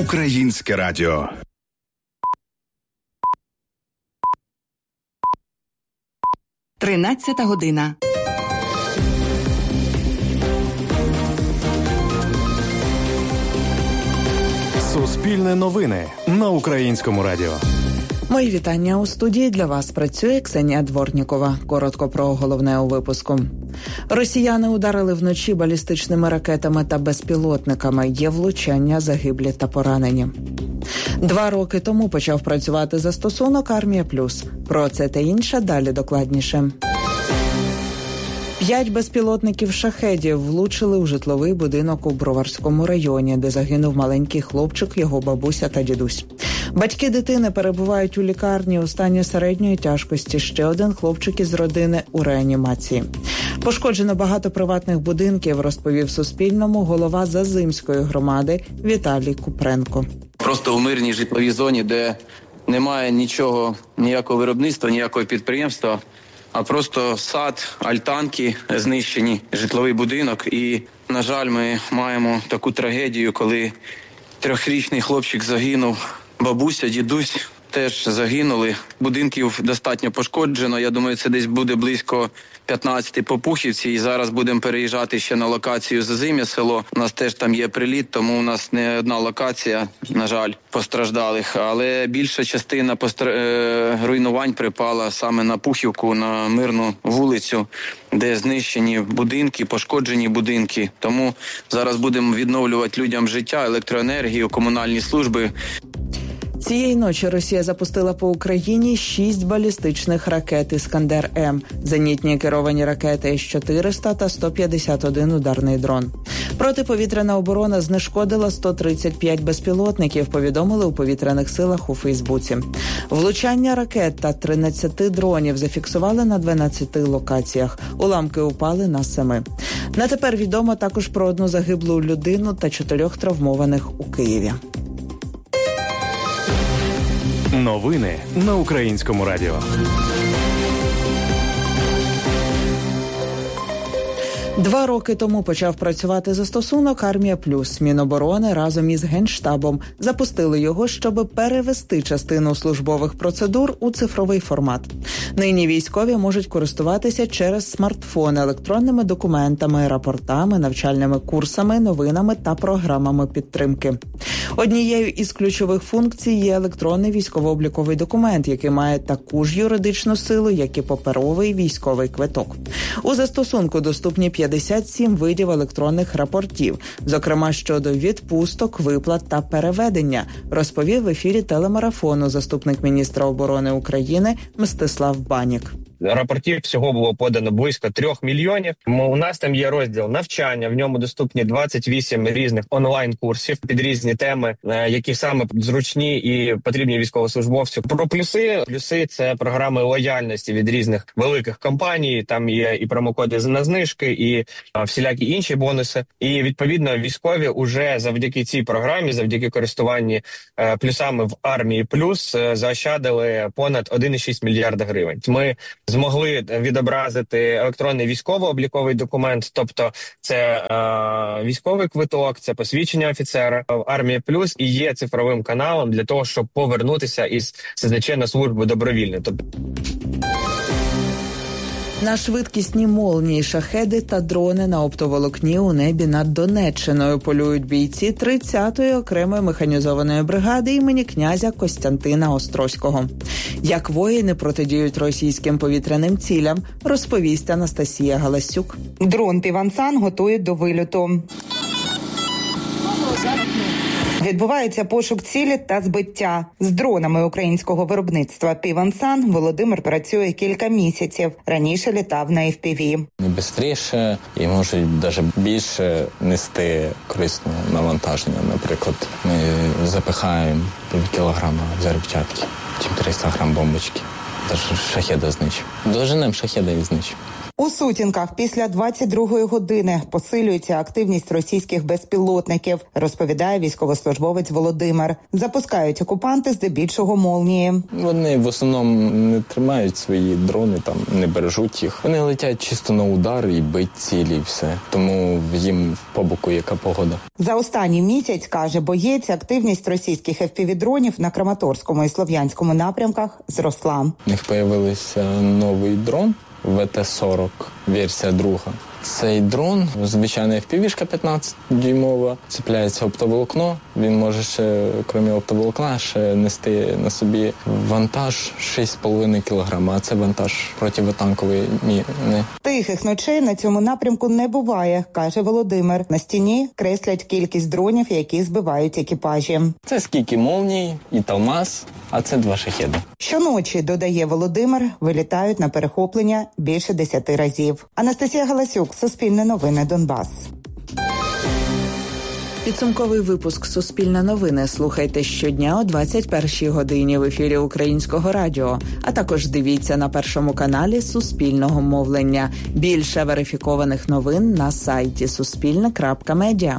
Українське радіо. Тринадцята година. Суспільне новини на Українському радіо. Мої вітання. У студії для вас працює Ксенія Дворнікова. Коротко про головне у випуску. Росіяни ударили вночі балістичними ракетами та безпілотниками. Є влучання, загиблі та поранені. 2 роки тому почав працювати застосунок «Армія Плюс». Про це та інше далі докладніше. 5 безпілотників «Шахедів» влучили у житловий будинок у Броварському районі, де загинув маленький хлопчик, його бабуся та дідусь. Батьки дитини перебувають у лікарні у стані середньої тяжкості. Ще один хлопчик із родини у реанімації. Пошкоджено багато приватних будинків, розповів Суспільному голова Зазимської громади Віталій Купренко. Просто у мирній житловій зоні, де немає нічого, ніякого виробництва, ніякого підприємства, а просто сад, альтанки знищені, житловий будинок. І, на жаль, ми маємо таку трагедію, коли 3-річний хлопчик загинув, бабуся, дідусь теж загинули. Будинків достатньо пошкоджено, я думаю, це десь буде близько 15 по Пухівці. І зараз будемо переїжджати ще на локацію Зазим'я село. У нас теж там є приліт, тому у нас не одна локація, на жаль, постраждалих. Але більша частина руйнувань припала саме на Пухівку, на Мирну вулицю, де знищені будинки, пошкоджені будинки. Тому зараз будемо відновлювати людям життя, електроенергію, комунальні служби. Цієї ночі Росія запустила по Україні 6 балістичних ракет «Іскандер-М», зенітні керовані ракети С-400 та 151 ударний дрон. Протиповітряна оборона знешкодила 135 безпілотників, повідомили у повітряних силах у Фейсбуці. Влучання ракет та 13 дронів зафіксували на 12 локаціях. Уламки упали на 7. На тепер відомо також про 1 загиблу людину та 4 травмованих у Києві. Новини на Українському радіо. 2 роки тому почав працювати застосунок «Армія Плюс». Міноборони разом із Генштабом запустили його, щоб перевести частину службових процедур у цифровий формат. Нині військові можуть користуватися через смартфон електронними документами, рапортами, навчальними курсами, новинами та програмами підтримки. Однією із ключових функцій є електронний військово-обліковий документ, який має таку ж юридичну силу, як і паперовий військовий квиток. У застосунку доступні 57 видів електронних рапортів, зокрема щодо відпусток, виплат та переведення, розповів в ефірі телемарафону заступник міністра оборони України Мстислав Банік. Рапортів всього було подано близько 3 мільйонів. У нас там є розділ навчання, в ньому доступні 28 різних онлайн-курсів під різні теми, які саме зручні і потрібні військовослужбовцю. Про плюси. Плюси – це програми лояльності від різних великих компаній, там є і промокоди на знижки, і всілякі інші бонуси. І, відповідно, військові уже завдяки цій програмі, завдяки користуванні плюсами в «Армії Плюс» заощадили понад 1,6 мільярда гривень. Ми змогли відобразити електронний військово-обліковий документ, тобто це військовий квиток, це посвідчення офіцера в «Армія Плюс» і є цифровим каналом для того, щоб повернутися із СЗЧ на службу добровільно. На швидкісні молнії, шахеди та дрони на оптоволокні у небі над Донеччиною полюють бійці 30-ї окремої механізованої бригади імені князя Костянтина Острозького. Як воїни протидіють російським повітряним цілям, розповість Анастасія Галасюк. Дрон «Півансан» готують до вильоту. Відбувається пошук цілі та збиття. З дронами українського виробництва «Півансан» Володимир працює кілька місяців. Раніше літав на FPV. Бистріше і можуть навіть більше нести корисного навантаження. Наприклад, ми запихаємо пів кілограма зарядки, чим 300 грам бомбочки. Навіть шахеда знищив. Доженем шахеда і знищив. У сутінках після 22-ї години посилюється активність російських безпілотників, розповідає військовослужбовець Володимир. Запускають окупанти здебільшого «Молнії». Вони в основному не тримають свої дрони, там не бережуть їх. Вони летять чисто на удар і бить цілі, і все. Тому їм по боку яка погода. За останній місяць, каже боєць, активність російських FPV-дронів на Краматорському і Слов'янському напрямках зросла. У них з'явився новий дрон ВТ-40, версія 2. Цей дрон, звичайна FPV-шка 15-дюймова, цепляється оптоволокно. Він може ще, крім оптоволокна, ще нести на собі вантаж 6,5 кг, а це вантаж противотанковий міни. Тихих ночей на цьому напрямку не буває, каже Володимир. На стіні креслять кількість дронів, які збивають екіпажі. Це скільки «Молній» і «Талмаз», а це 2 шахеди. Щоночі, додає Володимир, вилітають на перехоплення більше 10 разів. Анастасія Галасюк, Суспільне новини, Донбас. Підсумковий випуск «Суспільне новини» слухайте щодня о 21-й годині в ефірі Українського радіо. А також дивіться на Першому каналі Суспільного мовлення. Більше верифікованих новин на сайті suspilne.media.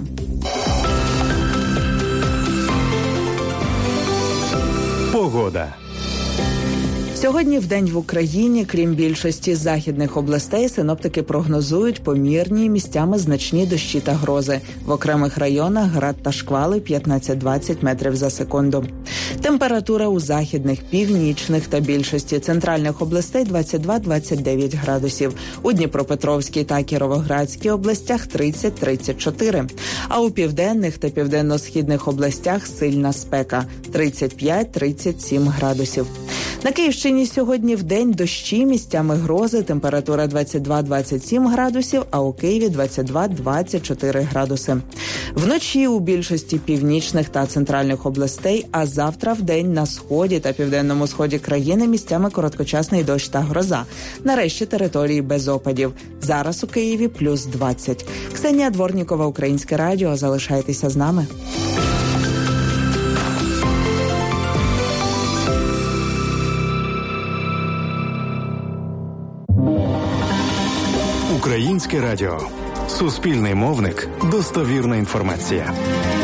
Погода. Сьогодні вдень в Україні, крім більшості західних областей, синоптики прогнозують помірні, місцями значні дощі та грози. В окремих районах град та шквали 15-20 метрів за секунду. Температура у західних, північних та більшості центральних областей 22-29 градусів. У Дніпропетровській та Кіровоградській областях 30-34. А у південних та південно-східних областях сильна спека – 35-37 градусів. На Київщині сьогодні вдень дощі, місцями грози, температура 22-27 градусів, а у Києві 22-24 градуси. Вночі у більшості північних та центральних областей, а завтра вдень на сході та південному сході країни місцями короткочасний дощ та гроза. Нарешті території без опадів. Зараз у Києві плюс 20. Ксенія Дворнікова, Українське радіо. Залишайтеся з нами. Українське радіо. Суспільний мовник. Достовірна інформація.